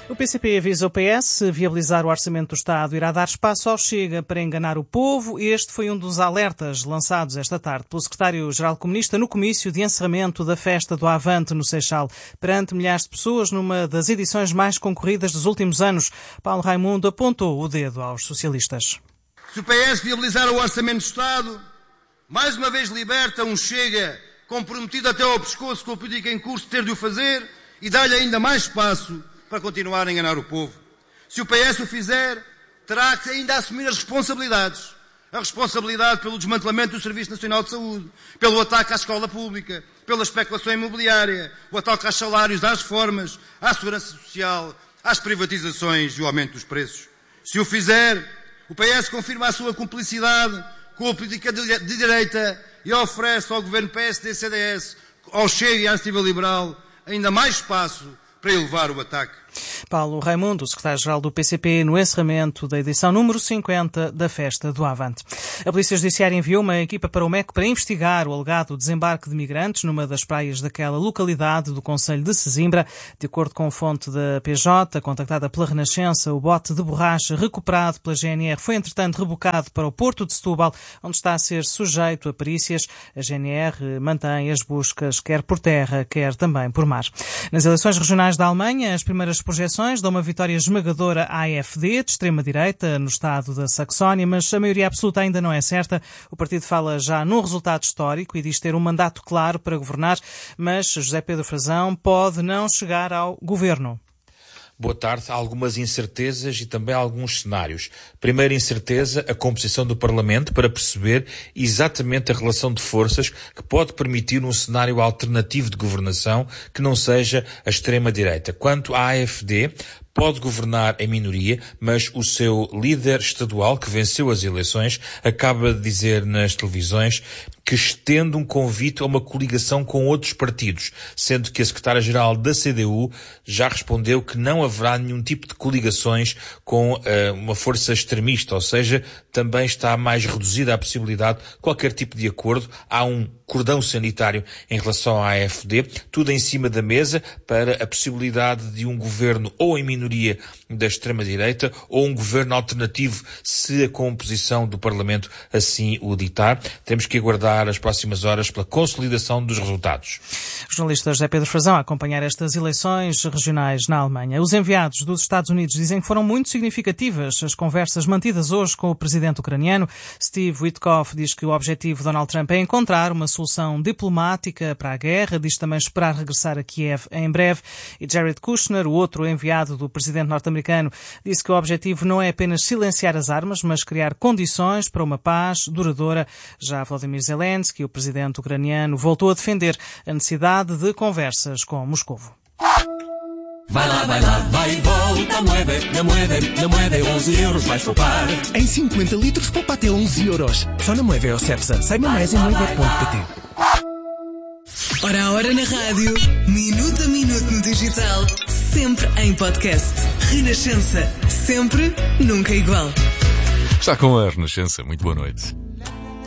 O PCP avisa o PS, se viabilizar o orçamento do Estado, irá dar espaço ao Chega para enganar o povo. Este foi um dos alertas lançados esta tarde pelo secretário-geral comunista no comício de encerramento da festa do Avante no Seixal, perante milhares de pessoas numa das edições mais concorridas dos últimos anos. Paulo Raimundo apontou o dedo aos socialistas. Se o PS viabilizar o orçamento do Estado, mais uma vez liberta um Chega comprometido até ao pescoço com a política em curso ter de o fazer e dá-lhe ainda mais espaço para continuar a enganar o povo. Se o PS o fizer, terá que ainda assumir as responsabilidades. A responsabilidade pelo desmantelamento do Serviço Nacional de Saúde, pelo ataque à escola pública, pela especulação imobiliária, o ataque aos salários, às reformas, à segurança social, às privatizações e o aumento dos preços. Se o fizer, o PS confirma a sua cumplicidade com a política de direita e oferece ao governo PSD-CDS, ao Chega e à Iniciativa Liberal, ainda mais espaço para elevar o ataque. Paulo Raimundo, o secretário-geral do PCP, no encerramento da edição número 50 da Festa do Avante. A Polícia Judiciária enviou uma equipa para o MEC para investigar o alegado desembarque de migrantes numa das praias daquela localidade do concelho de Sesimbra. De acordo com fonte da PJ, contactada pela Renascença, o bote de borracha recuperado pela GNR foi, entretanto, rebocado para o Porto de Setúbal, onde está a ser sujeito a perícias. A GNR mantém as buscas quer por terra, quer também por mar. Nas eleições regionais da Alemanha, as primeiras projeções dão uma vitória esmagadora à AfD, de extrema-direita, no estado da Saxónia, mas a maioria absoluta ainda não é certa. O partido fala já num resultado histórico e diz ter um mandato claro para governar, mas José Pedro Frazão pode não chegar ao governo. Boa tarde. Há algumas incertezas e também alguns cenários. Primeira incerteza, a composição do Parlamento para perceber exatamente a relação de forças que pode permitir um cenário alternativo de governação que não seja a extrema-direita. Quanto à AfD, pode governar em minoria, mas o seu líder estadual, que venceu as eleições, acaba de dizer nas televisões que estende um convite a uma coligação com outros partidos, sendo que a secretária-geral da CDU já respondeu que não haverá nenhum tipo de coligações com uma força extremista, ou seja, também está mais reduzida a possibilidade de qualquer tipo de acordo. Há um cordão sanitário em relação à AfD, tudo em cima da mesa para a possibilidade de um governo ou em minoria da extrema-direita ou um governo alternativo se a composição do Parlamento assim o ditar. Temos que aguardar as próximas horas pela consolidação dos resultados. O jornalista José Pedro Frazão a acompanhar estas eleições regionais na Alemanha. Os enviados dos Estados Unidos dizem que foram muito significativas as conversas mantidas hoje com o presidente ucraniano. Steve Witkoff diz que o objetivo de Donald Trump é encontrar uma solução diplomática para a guerra, diz também esperar regressar a Kiev em breve. E Jared Kushner, o outro enviado do presidente norte-americano, disse que o objetivo não é apenas silenciar as armas, mas criar condições para uma paz duradoura. Já Volodymyr Zelensky, o presidente ucraniano, voltou a defender a necessidade de conversas com Moscovo. Vai lá, vai e volta, Moeve, 11 euros vais poupar. Em 50 litros poupa até 11 euros. Só na Moeve ou Cepsa. Saiba mais em moeve.pt. Hora a hora na rádio, minuto a minuto no digital, sempre em podcast. Renascença, sempre, nunca igual. Está com a Renascença. Muito boa noite.